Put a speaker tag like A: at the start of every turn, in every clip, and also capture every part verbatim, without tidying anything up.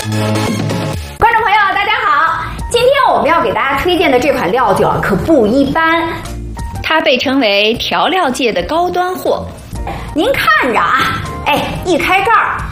A: 观众朋友，大家好！今天我们要给大家推荐的这款料酒啊，可不一般。它被称为调料界的高端货。您看着啊，哎，一开盖儿，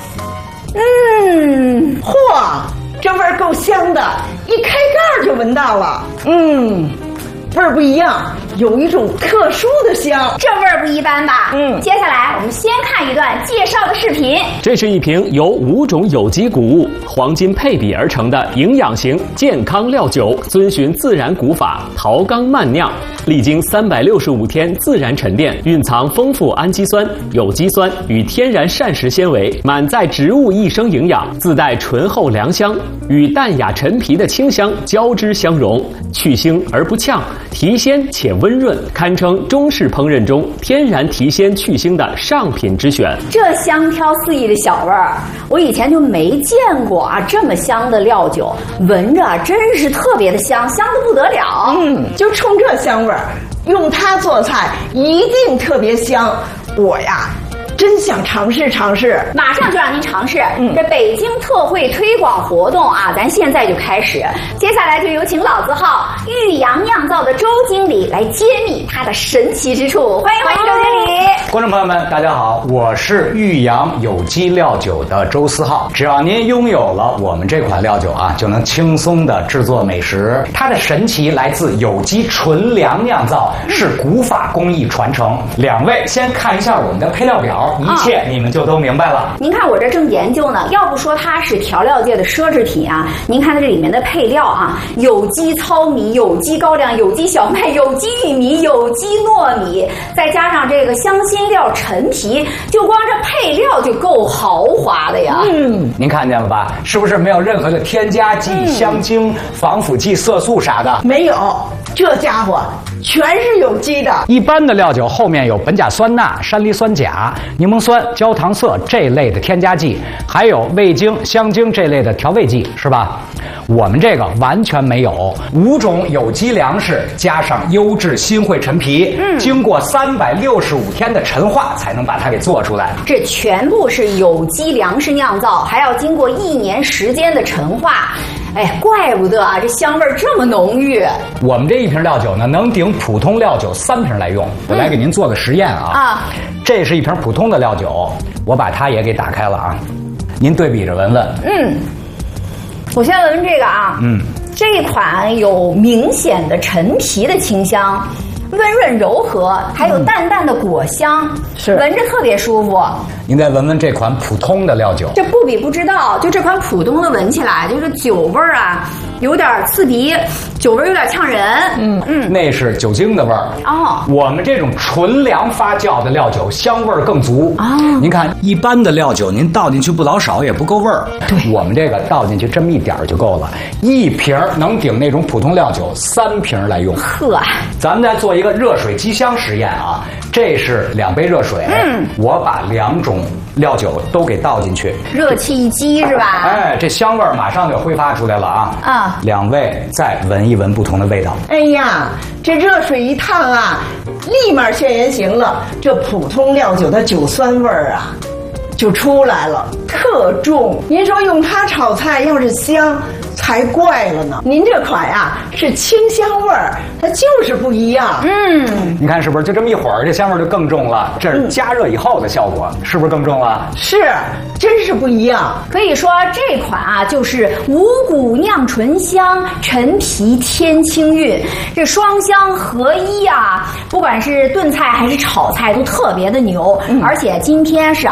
B: 嗯，嚯，这味儿够香的，一开盖儿就闻到了。嗯，味儿不一样，有一种特殊的香，
A: 这味儿不一般吧？
B: 嗯，
A: 接下来我们先看一段介绍的视频。
C: 这是一瓶由五种有机谷物黄金配比而成的营养型健康料酒，遵循自然古法，陶缸慢酿，历经三百六十五天自然沉淀，蕴藏丰富氨基酸、有机酸与天然膳食纤维，满载植物益生营养，自带醇厚良香，与淡雅陈皮的清香交织相融，去腥而不呛，提鲜且温润，堪称中式烹饪中天然提鲜去腥的上品之选。
A: 这香飘四溢的小味儿，我以前就没见过啊这么香的料酒，闻着真是特别的香，香得不得了。
B: 嗯，就冲这香味儿，用它做菜一定特别香。我呀，真想尝试尝试，
A: 马上就让您尝试。
B: 嗯，
A: 这北京特惠推广活动啊，咱现在就开始。接下来就有请老字号玉阳酿造的周经理来揭秘它的神奇之处。欢迎欢迎周经理！
D: 观众朋友们，大家好，我是玉阳有机料酒的周思浩。只要您拥有了我们这款料酒啊，就能轻松的制作美食。它的神奇来自有机纯粮酿造，是古法工艺传承。两位先看一下我们的配料表，一切你们就都明白了。
A: 您看我这正研究呢，要不说它是调料界的奢侈品啊，您看它这里面的配料啊，有机糙米、有机高粱、有机小麦、有机玉米、有机糯米，再加上这个香辛料陈皮，就光这配料就够豪华的呀。
B: 嗯，
D: 您看见了吧？是不是没有任何的添加剂、
A: 嗯、
D: 香精、防腐剂、色素啥的？
B: 没有，这家伙全是有机的。
D: 一般的料酒后面有苯甲酸钠、山梨酸钾、柠檬酸、焦糖色这类的添加剂，还有味精、香精这类的调味剂，是吧？我们这个完全没有，五种有机粮食加上优质新会陈皮，嗯，经过三百六十五天的陈化才能把它给做出来。
A: 这全部是有机粮食酿造，还要经过一年时间的陈化。哎，怪不得啊，这香味这么浓郁。
D: 我们这一瓶料酒呢，能顶普通料酒三瓶来用。我来给您做个实验啊。啊，这是一瓶普通的料酒，我把它也给打开了啊，您对比着闻闻。
A: 嗯，我先闻闻这个啊。嗯，这款有明显的陈皮的清香，温润柔和，还有淡淡的果香，嗯、是闻着特别舒服。
D: 您再闻闻这款普通的料酒，
A: 这不比不知道，就这款普通的闻起来就是酒味儿啊，有点刺鼻，酒味有点呛人。
D: 嗯嗯，那是酒精的味儿。哦，我们这种纯粮发酵的料酒香味儿更足。哦，您看一般的料酒您倒进去不老少也不够味儿，对，我们这个倒进去这么一点儿就够了，一瓶能顶那种普通料酒三瓶来用。
A: 呵，
D: 咱们再做一个热水机箱实验啊，这是两杯热水，嗯，我把两种料酒都给倒进去，
A: 热气一激是吧？
D: 哎，这香味儿马上就挥发出来了啊！啊，两位再闻一闻不同的味道。
B: 哎呀，这热水一烫啊，立马现原形了。这普通料酒的酒酸味儿啊，就出来了，特重。您说用它炒菜要是香，才怪了呢。您这款呀、啊、是清香味儿，它就是不一样。
D: 嗯，你看是不是？就这么一会儿，这香味就更重了。这是加热以后的效果，嗯、是不是更重了？
B: 是，真是不一样。
A: 可以说这款啊，就是五谷酿醇香，陈皮添清韵，这双香合一啊，不管是炖菜还是炒菜都特别的牛。嗯、而且今天是